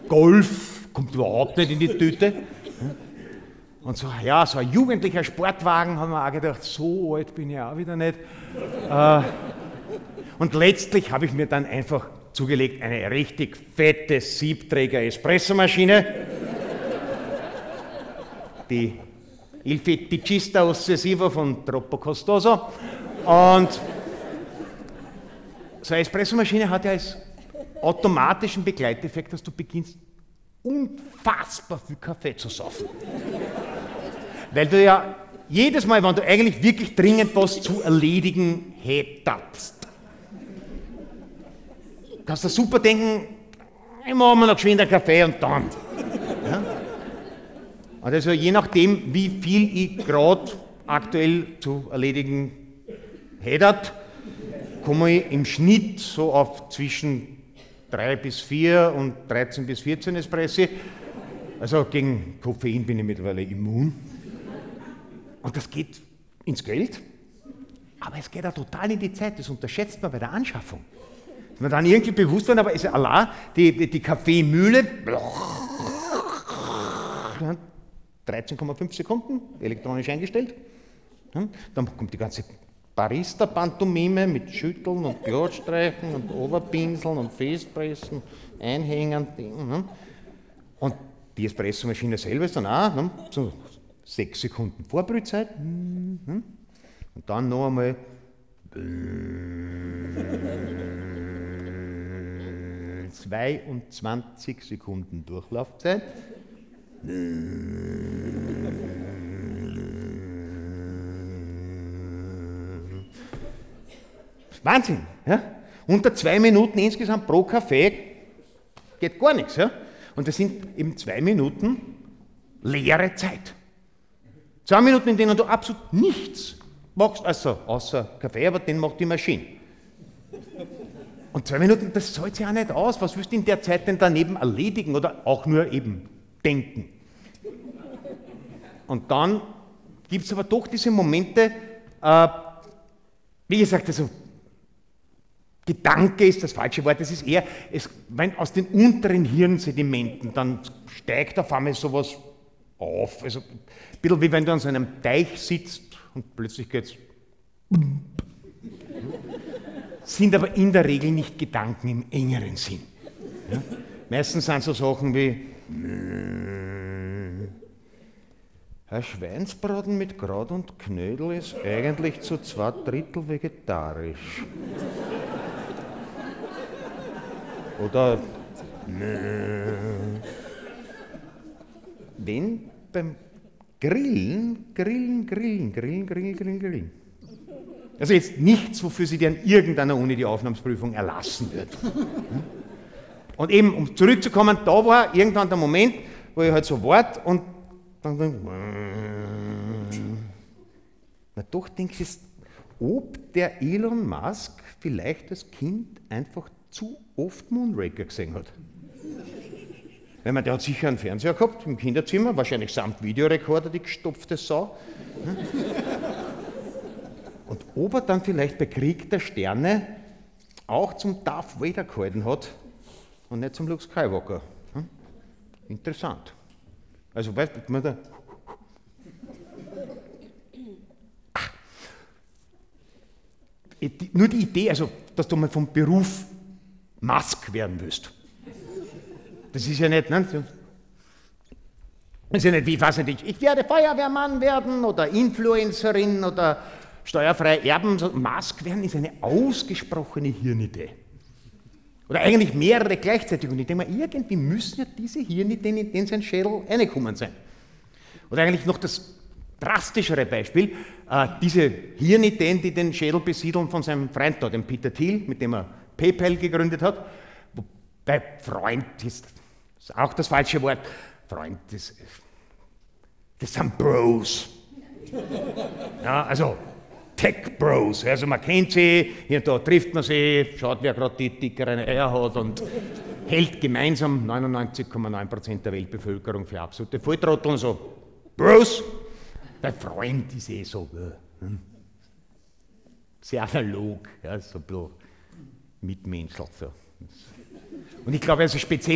Golf kommt überhaupt nicht in die Tüte. Und so, ja, so ein jugendlicher Sportwagen, haben wir auch gedacht, so alt bin ich auch wieder nicht. Und letztlich habe ich mir dann einfach zugelegt eine richtig fette Siebträger-Espressomaschine. Die Il Feticista Ossessivo von Troppo Costoso. Und so eine Espressomaschine hat ja als automatischen Begleiteffekt, dass du beginnst, unfassbar viel Kaffee zu saufen. Weil du ja jedes Mal, wenn du eigentlich wirklich dringend was zu erledigen hättest, kannst du super denken, ich mache mir noch geschwind einen Kaffee und dann. Ja? Und also je nachdem, wie viel ich gerade aktuell zu erledigen hätte, komme ich im Schnitt so auf zwischen 3 bis 4 und 13 bis 14 Espressi. Also gegen Koffein bin ich mittlerweile immun. Und das geht ins Geld, aber es geht auch total in die Zeit. Das unterschätzt man bei der Anschaffung. Ist mir dann irgendwie bewusst worden, aber ist allein die Kaffeemühle, 13,5 Sekunden, elektronisch eingestellt. Dann kommt die ganze Barista-Pantomime mit Schütteln und Glattstreichen und Oberpinseln und Festpressen, Einhängen. Und die Espressomaschine selber ist dann auch so 6 Sekunden Vorbrühzeit. Und dann noch einmal 22 Sekunden Durchlaufzeit. Wahnsinn! Ja? Unter 2 Minuten insgesamt pro Kaffee geht gar nichts. Ja? Und das sind eben 2 Minuten leere Zeit. 2 Minuten, in denen du absolut nichts machst, also außer Kaffee, aber den macht die Maschine. Und 2 Minuten, das zahlt sich auch nicht aus. Was willst du in der Zeit denn daneben erledigen oder auch nur eben denken? Und dann gibt es aber doch diese Momente, wie gesagt, also Gedanke ist das falsche Wort, es ist eher, wenn aus den unteren Hirnsedimenten, dann steigt auf einmal sowas auf. Also ein bisschen wie wenn du an so einem Teich sitzt und plötzlich geht's. Sind aber in der Regel nicht Gedanken im engeren Sinn. Ja? Meistens sind so Sachen wie ein Schweinsbraten mit Kraut und Knödel ist eigentlich zu 2/3 vegetarisch. Oder wenn beim Grillen. Also jetzt nichts, wofür sie dir an irgendeiner Uni die Aufnahmeprüfung erlassen wird. Und eben, um zurückzukommen, da war irgendwann der Moment, wo ich halt so wart und dann na doch denkst du, ob der Elon Musk vielleicht als Kind einfach zu oft Moonraker gesehen hat. Weil der hat sicher einen Fernseher gehabt im Kinderzimmer, wahrscheinlich samt Videorekorder, die gestopfte Sau. Und ob er dann vielleicht bei Krieg der Sterne auch zum Darth Vader gehalten hat und nicht zum Luke Skywalker. Interessant. Also weißt du, da nur die Idee, also dass du mal vom Beruf Musk werden willst. Das ist ja nicht, ne? Das ist ja nicht wie, ich weiß nicht, ich werde Feuerwehrmann werden oder Influencerin oder steuerfrei erben. Musk werden ist eine ausgesprochene Hirnidee. Oder eigentlich mehrere gleichzeitig. Und ich denke mal, irgendwie müssen ja diese Hirnideen in sein Schädel reingekommen sein. Oder eigentlich noch das drastischere Beispiel, diese Hirnideen, die den Schädel besiedeln von seinem Freund da, dem Peter Thiel, mit dem er PayPal gegründet hat. Wobei Freund ist auch das falsche Wort. Freund, das sind Bros. Ja, also Tech Bros. Also man kennt sie, hier und da trifft man sie, schaut, wer gerade die dickeren Eier hat und hält gemeinsam 99,9% der Weltbevölkerung für absolute Volltrottel und so. Bros. Der Freund ist eh so sehr analog, ja, so ein bisschen mitmenschelt. So. Und ich glaube, also speziell